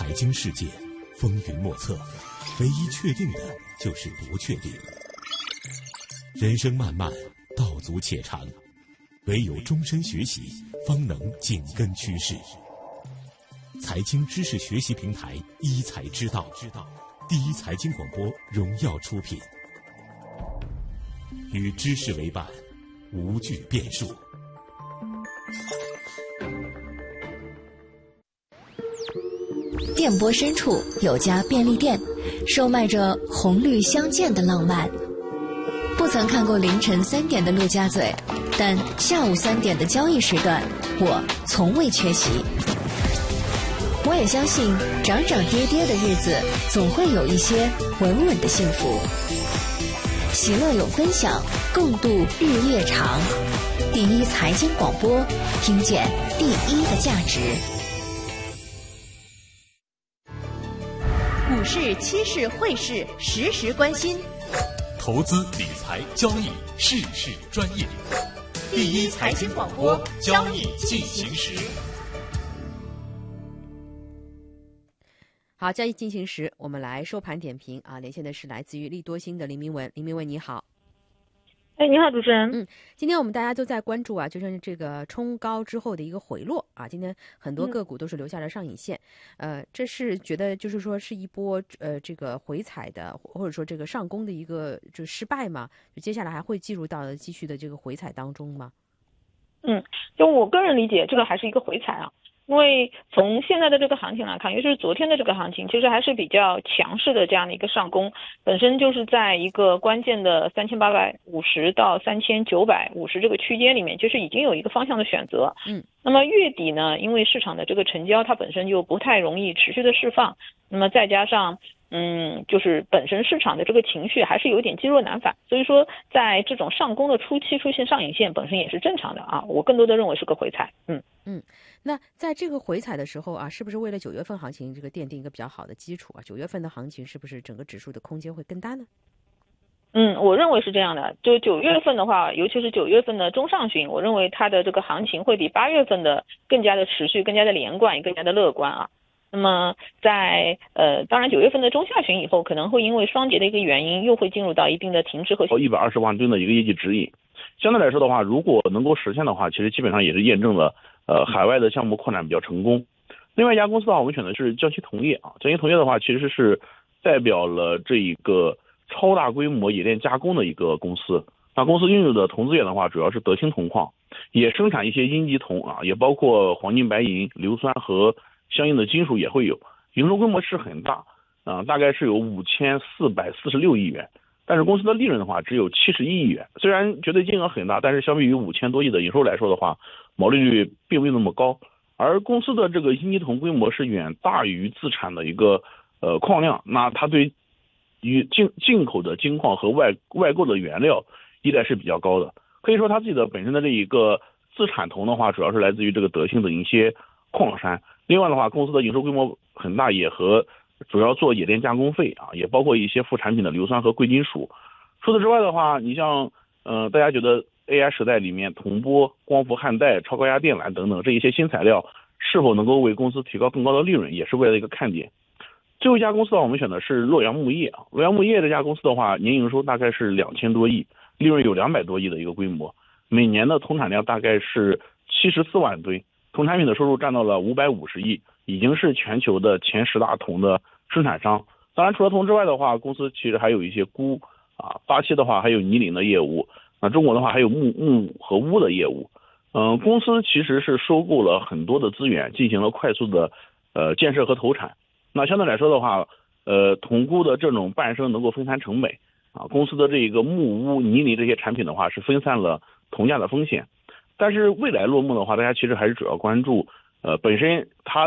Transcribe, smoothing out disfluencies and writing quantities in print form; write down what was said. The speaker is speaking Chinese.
财经世界风云莫测，唯一确定的就是不确定。人生漫漫，道阻且长，唯有终身学习，方能紧跟趋势。财经知识学习平台一财之道，第一财经广播荣耀出品，与知识为伴，无惧变数。 电波深处有家便利店，售卖着红绿相间的浪漫。不曾看过凌晨3点的陆家嘴，但下午3点的交易时段，我从未缺席。我也相信涨涨跌跌的日子，总会有一些稳稳的幸福。喜乐有分享，共度日夜长。第一财经广播，听见第一的价值。 股市、期市、汇市，时时关心。 投资理财交易，事事专业。 第一财经广播，交易进行时。 好，交易进行时，我们来收盘点评啊。连线的是来自于利多星的林明文，林明文你好。 你好，主持人。 今天我们大家都在关注啊，就是这个冲高之后的一个回落啊。今天很多个股都是留下了上影线，这是觉得就是说是一波这个回踩的，或者说这个上攻的一个就失败吗？就接下来还会进入到继续的这个回踩当中吗？ 就我个人理解，这个还是一个回踩啊。因为从现在的这个行情来看，尤其是昨天的这个行情，其实还是比较强势的这样的一个上攻，本身就是在一个关键的3850到3950这个区间里面，就是已经有一个方向的选择。那么月底呢，因为市场的这个成交它本身就不太容易持续的释放，那么再加上就是本身市场的这个情绪还是有点积弱难返，所以说在这种上攻的初期出现上影线本身也是正常的啊，我更多的认为是个回踩。 那在这个回踩的时候啊，是不是为了9月份行情这个奠定一个比较好的基础啊？9月份的行情是不是整个指数的空间会更大呢？ 我认为是这样的。就9月份的话，尤其是9月份的中上旬，我认为它的这个行情会比8月份的更加的持续，更加的连贯，也更加的乐观啊。那么在当然9月份的中下旬以后，可能会因为双节的一个原因，又会进入到一定的停滞和 120万吨的一个业绩指引。相对来说的话，如果能够实现的话，其实基本上也是验证了海外的项目扩展比较成功。另外一家公司的话，我们选的是江西铜业啊。江西铜业的话，其实是代表了这一个超大规模冶炼加工的一个公司。那公司运用的铜资源的话，主要是德兴铜矿，也生产一些阴极铜啊，也包括黄金、白银、硫酸和相应的金属也会有。营收规模是很大大概是有5446亿元。但是公司的利润的话只有71亿元，虽然绝对金额很大，但是相比于5000多亿的营收来说的话，毛利率并没有那么高。而公司的这个阴极铜规模是远大于自产的一个矿量，那它对于进口的金矿和外购的原料依赖是比较高的。可以说它自己的本身的这一个自产铜的话，主要是来自于这个德兴的一些矿山。另外的话，公司的营收规模很大，也和主要做冶炼加工费啊，也包括一些副产品的硫酸和贵金属。除此之外的话，你像大家觉得 AI 时代里面铜箔、光伏焊带、超高压电缆等等这一些新材料是否能够为公司提高更高的利润，也是未来的一个看点。最后一家公司的话，我们选的是洛阳钼业啊。洛阳钼业这家公司的话，年营收大概是2000多亿，利润有200多亿的一个规模，每年的铜产量大概是74万吨，铜产品的收入占到了550亿，已经是全球的前10大铜的生产商。当然除了铜之外的话，公司其实还有一些钴啊，巴西的话还有泥磷的业务，那中国的话还有钼和钨的业务。公司其实是收购了很多的资源，进行了快速的建设和投产。那相对来说的话，铜钴的这种半生能够分摊成本啊，公司的这个钼钨泥磷这些产品的话是分散了铜价的风险。但是未来落幕的话，大家其实还是主要关注本身它